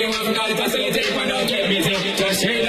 have got to facilitate, but don't get busy. Just